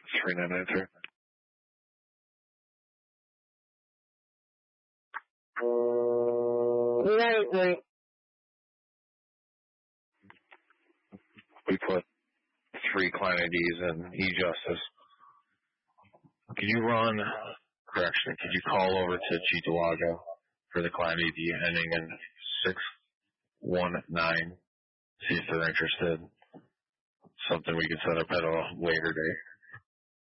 3993. Right. We put 3 client IDs in e-justice. Could you call over to Cheektowaga for the client ID ending in 619, see if they're interested. Something we can set up at a later date.